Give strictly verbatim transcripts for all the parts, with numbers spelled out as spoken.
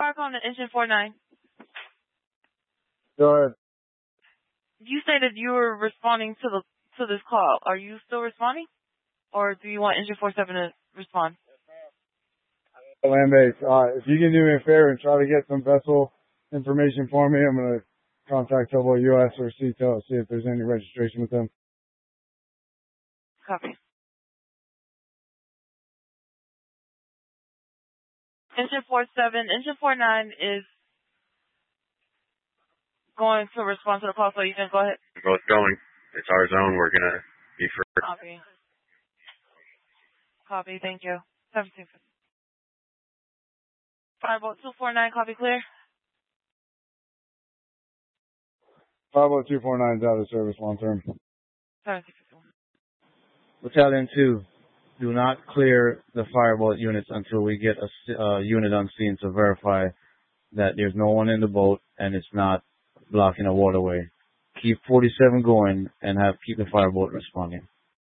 Fire on the engine four nine. Go ahead. You stated you were responding to the to this call. Are you still responding, or do you want engine four seven to respond? Land base. Uh, if you can do me a favor and try to get some vessel information for me, I'm gonna contact Tobo U S or C T O, see if there's any registration with them. Copy. Engine four seven, engine four nine is going to respond to the call, so you can go ahead. We're both going. It's our zone. We're gonna be first. Copy. Copy. Thank you. seventeen fifty. Fireboat two four nine. Copy clear. Fireboat two four nine is out of service long term. seventeen fifty-one. Battalion two, do not clear the fireboat units until we get a uh, unit on scene to verify that there's no one in the boat and it's not blocking a waterway. Keep forty-seven going and have keep the fireboat responding.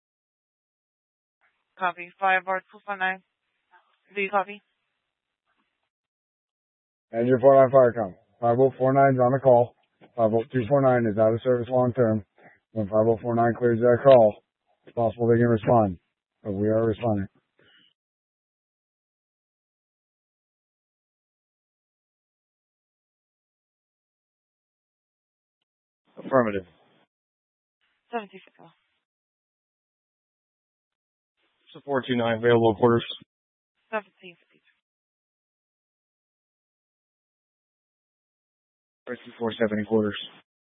Copy. Fireboat two four nine. Do you copy? Engine four nine Firecom. Fireboat four nine is on the call. Fireboat two four nine is out of service long term. When Fireboat four nine clears that call, it's possible they can respond. But we are responding. Affirmative. seventeen fifty-one. Support two nine, available quarters. seventeen fifty-two. Rescue four seventy quarters.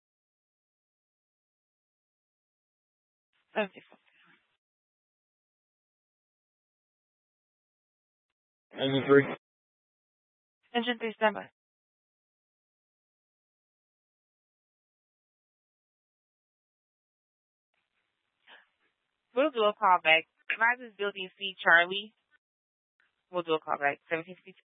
seventeen fifty. Engine three. Engine three, standby. We'll do a call back. Rises Building C, Charlie. We'll do a call back. seventeen fifty-two.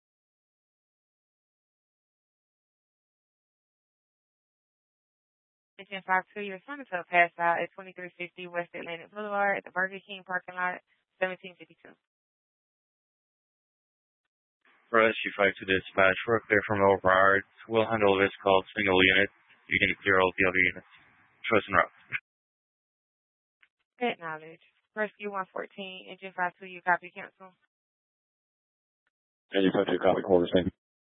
Engine five two, your son is up passed out at twenty-three fifty West Atlantic Boulevard at the Burger King parking lot, seventeen fifty-two. Rescue five to dispatch. We're clear from override. We'll handle this call single unit. You can clear all the other units. Choice and route. Acknowledge. Rescue one fourteen, engine five two, you copy cancel. Engine five two, copy quarters, thank you.